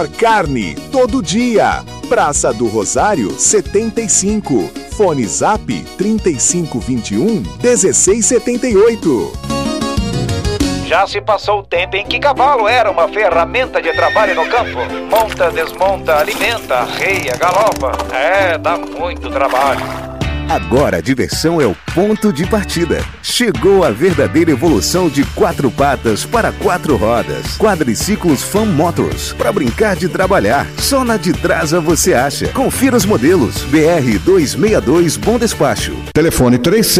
Carne, todo dia. Praça do Rosário, 75. Fone Zap, 3521-1678. Já se passou o tempo em que cavalo era uma ferramenta de trabalho no campo. Monta, desmonta, alimenta, arreia, galopa. Dá muito trabalho. Agora a diversão é o ponto de partida. Chegou a verdadeira evolução de 4 patas para 4 rodas. Quadriciclos Fan Motors. Para brincar de trabalhar. Só na Didrasa você acha. Confira os modelos. BR 262 Bom Despacho. Telefone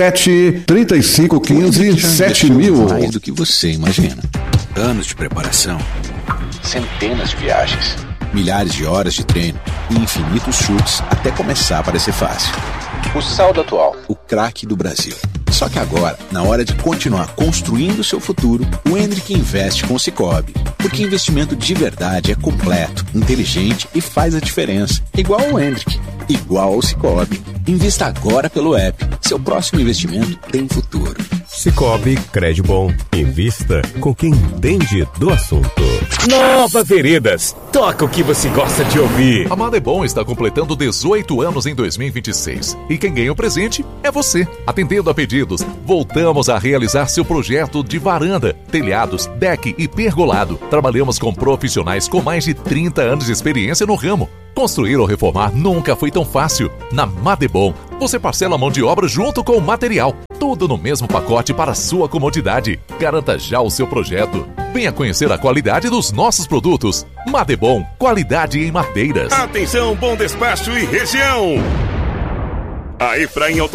37-3515-7000. Mais do que você imagina. Anos de preparação. Centenas de viagens. Milhares de horas de treino. E infinitos chutes até começar a parecer fácil. O saldo atual, o craque do Brasil. Só que agora, na hora de continuar construindo o seu futuro, o Hendrick investe com o Sicoob. Porque investimento de verdade é completo, inteligente e faz a diferença. Igual ao Hendrick, igual ao Sicoob. Invista agora pelo app. Seu próximo investimento tem futuro. Sicoob, crédito bom. Invista com quem entende do assunto. Nova Veredas. Toca o que você gosta de ouvir. A Madebom está completando 18 anos em 2026. E quem ganha o presente é você. Atendendo a pedidos, voltamos a realizar seu projeto de varanda, telhados, deck e pergolado. Trabalhamos com profissionais com mais de 30 anos de experiência no ramo. Construir ou reformar nunca foi tão fácil. Na Madebom, você parcela a mão de obra junto com o material. Tudo no mesmo pacote para sua comodidade. Garanta já o seu projeto. Venha conhecer a qualidade dos nossos produtos. Madebom, qualidade em madeiras. Atenção, Bom Despacho e região. A Efraim